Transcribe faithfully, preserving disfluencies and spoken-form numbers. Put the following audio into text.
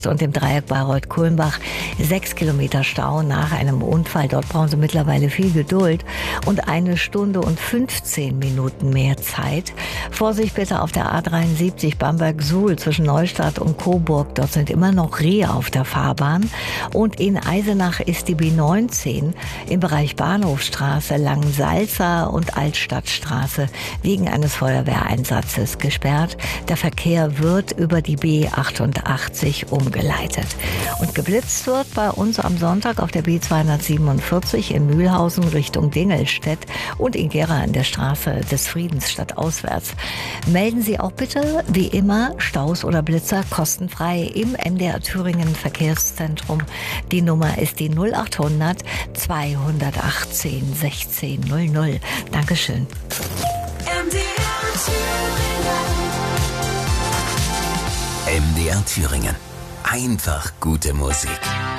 und dem Dreieck Bayreuth-Kulmbach sechs Kilometer Stau nach einem Unfall. Dort brauchen Sie mittlerweile viel Geduld und eine Stunde und fünfzehn Minuten mehr Zeit. Vorsicht bitte auf der A dreiundsiebzig Bamberg-Suhl zwischen Neustadt und Coburg. Dort sind immer noch Rehe auf der Fahrbahn. Und in Eisenach ist die B neunzehn im Bereich Bahnhofstraße, Langsalza und Altstadtstraße wegen eines Feuerwehreinsatzes gesperrt. Der Verkehr wird über die B achtundachtzig umgeleitet. geleitet. Und geblitzt wird bei uns am Sonntag auf der B zweihundertsiebenundvierzig in Mühlhausen Richtung Dingelstedt und in Gera an der Straße des Friedens stadtauswärts. Melden Sie auch bitte, wie immer, Staus oder Blitzer kostenfrei im M D R Thüringen Verkehrszentrum. Die Nummer ist die null achthundert zweihundertachtzehn sechzehn null null. Dankeschön. M D R Thüringen. M D R Thüringen. Einfach gute Musik.